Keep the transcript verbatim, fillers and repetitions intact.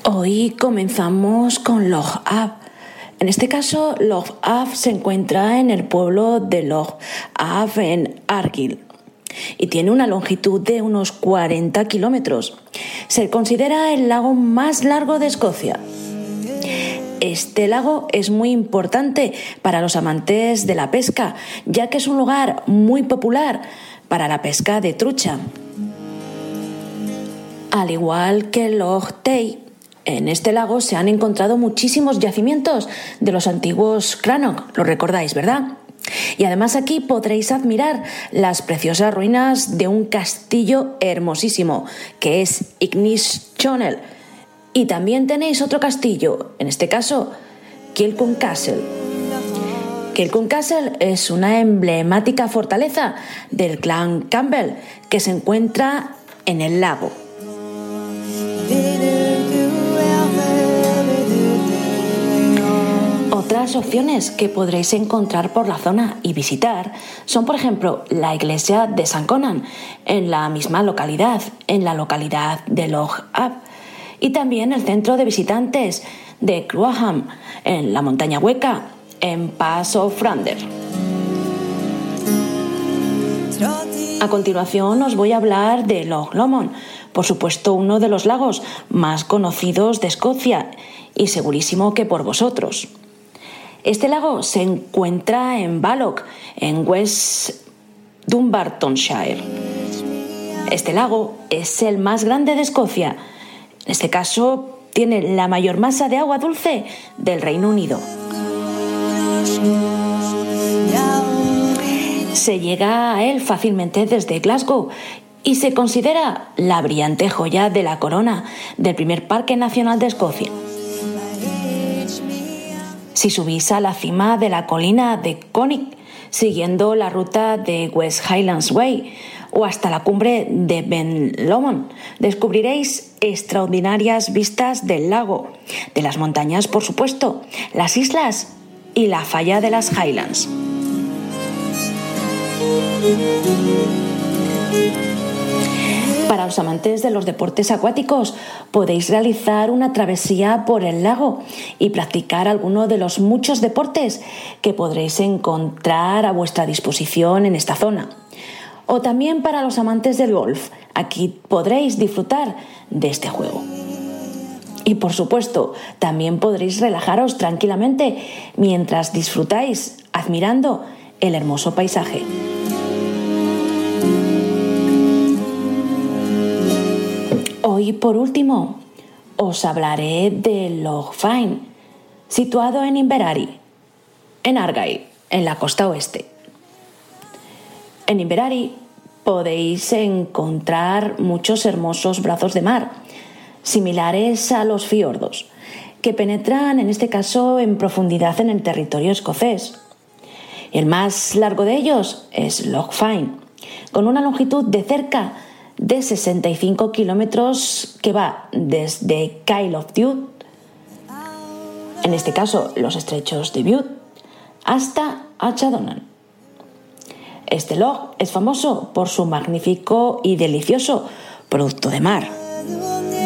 Hoy comenzamos con Loch Awe. En este caso, Loch Awe se encuentra en el pueblo de Loch Awe en Argyll y tiene una longitud de unos cuarenta kilómetros. Se considera el lago más largo de Escocia. Este lago es muy importante para los amantes de la pesca, ya que es un lugar muy popular para la pesca de trucha. Al igual que Loch Tay, en este lago se han encontrado muchísimos yacimientos de los antiguos Crannog, lo recordáis, ¿verdad? Y además aquí podréis admirar las preciosas ruinas de un castillo hermosísimo, que es Innishowen. Y también tenéis otro castillo, en este caso, Kilcum Castle. Kilcum Castle es una emblemática fortaleza del clan Campbell que se encuentra en el lago. Otras opciones que podréis encontrar por la zona y visitar son, por ejemplo, la iglesia de San Conan, en la misma localidad, en la localidad de Loch Awe, y también el centro de visitantes de Cruachan, en la montaña hueca, en Pass of Randers. A continuación os voy a hablar de Loch Lomond, por supuesto uno de los lagos más conocidos de Escocia y segurísimo que por vosotros. Este lago se encuentra en Balloch, en West Dunbartonshire. Este lago es el más grande de Escocia. En este caso, tiene la mayor masa de agua dulce del Reino Unido. Se llega a él fácilmente desde Glasgow y se considera la brillante joya de la corona del primer Parque Nacional de Escocia. Si subís a la cima de la colina de Conich, siguiendo la ruta de West Highlands Way, o hasta la cumbre de Ben Lomond, descubriréis extraordinarias vistas del lago, de las montañas, por supuesto, las islas y la falla de las Highlands. Para los amantes de los deportes acuáticos, podéis realizar una travesía por el lago y practicar alguno de los muchos deportes que podréis encontrar a vuestra disposición en esta zona. O también para los amantes del golf, aquí podréis disfrutar de este juego. Y por supuesto, también podréis relajaros tranquilamente mientras disfrutáis admirando el hermoso paisaje. Hoy, por último, os hablaré de Loch Fyne, situado en Inverary, en Argyll, en la costa oeste. En Inverary podéis encontrar muchos hermosos brazos de mar, similares a los fiordos, que penetran en este caso en profundidad en el territorio escocés. El más largo de ellos es Loch Fyne, con una longitud de cerca de sesenta y cinco kilómetros que va desde Kyle of Bute, en este caso los estrechos de Bute, hasta Achadonan. Este loch es famoso por su magnífico y delicioso producto de mar.